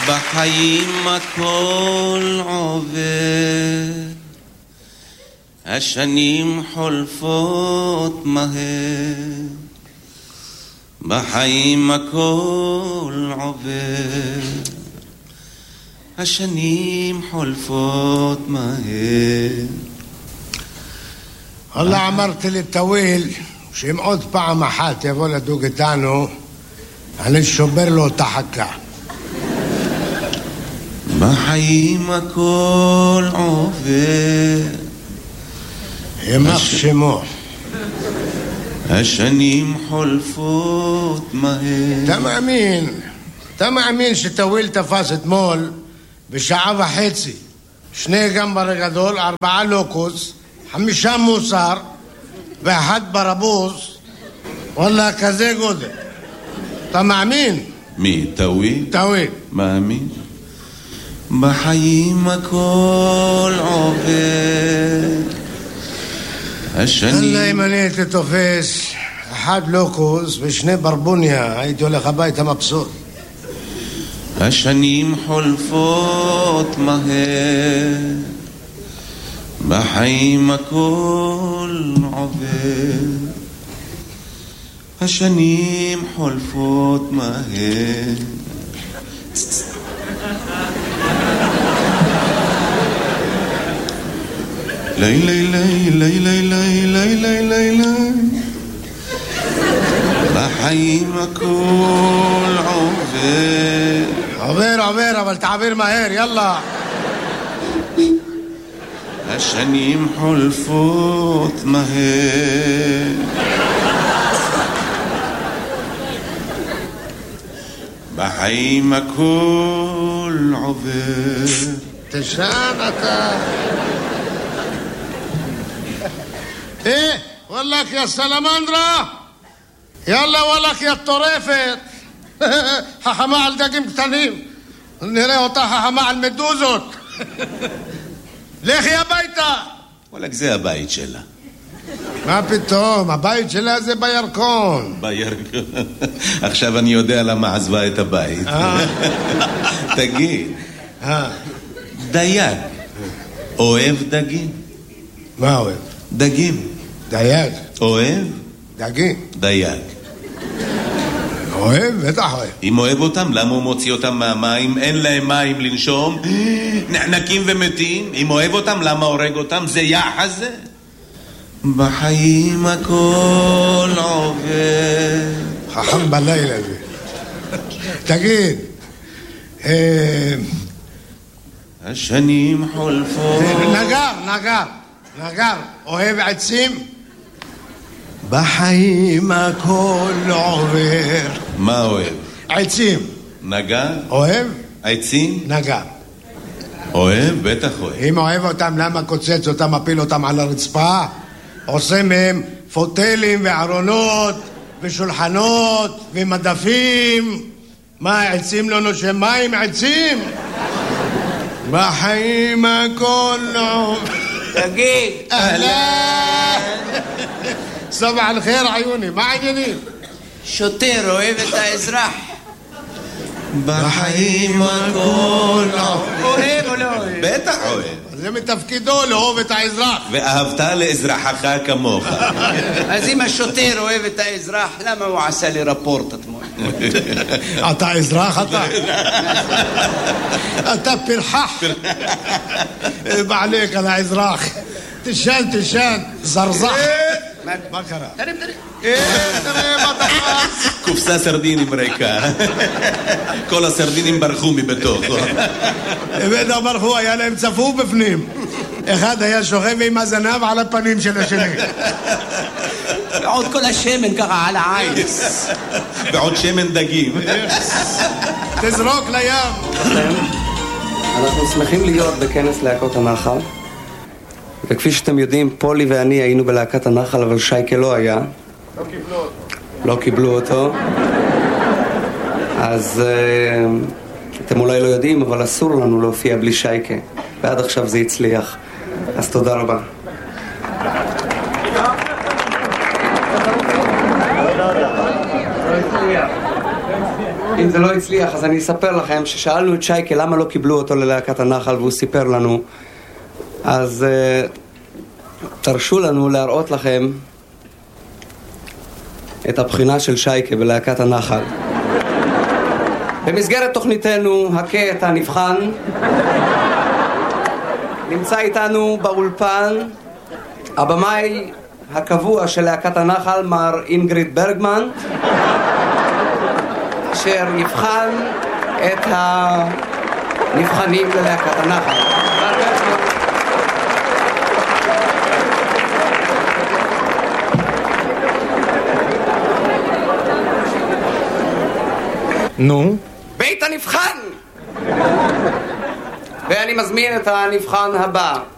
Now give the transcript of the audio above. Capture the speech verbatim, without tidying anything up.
בחיים הכל עובר, השנים חולפות מהר, בחיים הכל עובר, השנים חולפות מהר. والله אמרתי לטוויל שאם עוד פעם אחת יבוא לדוג איתנו אני שובר לו את החכה. בחיים הכל עובר, ימח שמו, השנים חולפות מהר. אתה מאמין, אתה מאמין שטוויל תפס אתמול בשעה וחצי שני גמבר גדול, ארבעה לוקוס, חמישה מוסר ואחד ברבוז, וואלה כזה גודל. אתה מאמין? מי? טוויל? טוויל. מאמין. בחיים הכל עובר, השנים... אללה אם אני הייתי תופס אחד לוקוס ושני ברבוניה הייתי הולך הביתה מבסוט. השנים חולפות מהר, בחיים הכל עובר, השנים חולפות מהר. לי לי לי לי לי לי לי לי לי לי בחיים הכל עובר. עובר עובר אבל תעביר מהר יאללה. השנים חולפות מהר, בחיים הכל עובר. תשען אתה. ايه والله يا سلامندرا يلا والله يا الطريفت חכמה על דגים קטנים, נראה אותה חכמה על מדוזות. לכי הביתה. וואלק זה הבית שלה. מה פתאום, הבית שלה זה בירקון. בירקון. עכשיו אני יודע למה עזבה את הבית. תגיד, דייג אוהב דגים? מה אוהב? דגים. דייג. אוהב? דגים. דייג. אוהב? בטח אוהב. אם אוהב אותם, למה הוא מוציא אותם מהמים? אין להם מים לנשום, נחנקים ומתים. אם אוהב אותם, למה הורג אותם? זה יחס זה. בחיים הכל עובר. חכם בלילה זה. תגיד, השנים חולפות. נגר, נגר, נגר, אוהב עצים? בחיים הכל עובר. מה אוהב? עצים. נגר? אוהב? עצים? נגר. אוהב? בטח אוהב. אם אוהב אותם, למה קוצץ אותם, מפיל אותם על הרצפה? עושה מהם פוטלים וארונות ושולחנות ומדפים. מה, עצים לא נושם מים? עצים? בחיים הכל עובר. תגיד. אהלן. סבח אל-חיר עיוני, מה העניינים? שוטר אוהב את האזרח. בחיים הכל אוהב או לא אוהב? בטח אוהב. זה מתפקידו לאהוב את האזרח. ואהבת לאזרחך כמוך. אז אם השוטר אוהב את האזרח, למה הוא עשה לי רפורט אתמול? אתה אזרח אתה? אתה פרחח. בעליק על האזרח. תשן, תשן, זרזח. מה קרה? תרים, תרים. תראה מה תפס. קופסה סרדינים ריקה. כל הסרדינים ברחו מבתוך. באמת ברחו, היה להם צפוף בפנים. אחד היה שוכב עם הזנב על הפנים של השני. ועוד כל השמן ככה על העין. ועוד שמן דגים. תזרוק לים. אנחנו שמחים להיות בכנס להקות הנחל. וכפי שאתם יודעים, פולי ואני היינו בלהקת הנחל, אבל שייקה לא היה. לא קיבלו אותו. לא קיבלו אותו. אז אתם אולי לא יודעים, אבל אסור לנו להופיע בלי שייקה. ועד עכשיו זה הצליח. אז תודה רבה. אם זה לא הצליח, אז אני אספר לכם ששאלנו את שייקה למה לא קיבלו אותו ללהקת הנחל, והוא סיפר לנו. אז uh, תרשו לנו להראות לכם את הבחינה של שייקה בלהקת הנחל. במסגרת תוכניתנו, הכה את הנבחן, נמצא איתנו באולפן הבמאי הקבוע של להקת הנחל, מר אינגריד ברגמן, אשר יבחן את הנבחנים ללהקת הנחל. נו? בית הנבחן! ואני מזמין את הנבחן הבא.